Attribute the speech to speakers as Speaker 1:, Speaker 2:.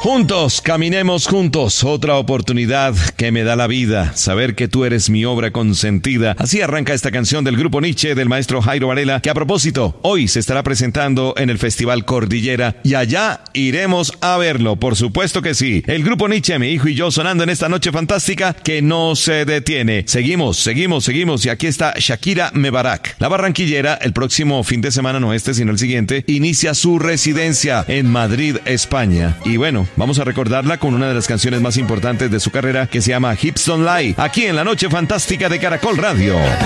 Speaker 1: Juntos, caminemos juntos, otra oportunidad que me da la vida, saber que tú eres mi obra consentida. Así arranca esta canción del grupo Nietzsche del maestro Jairo Varela, que a propósito, hoy se estará presentando en el Festival Cordillera y allá iremos a verlo, por supuesto que sí. El grupo Nietzsche, mi hijo y yo sonando en esta noche fantástica que no se detiene. Seguimos y aquí está Shakira Mebarak. La barranquillera, el próximo fin de semana, no este sino el siguiente, inicia su residencia en Madrid, España. Y bueno, vamos a recordarla con una de las canciones más importantes de su carrera que se llama Hips Don't Lie, aquí en la Noche Fantástica de Caracol Radio.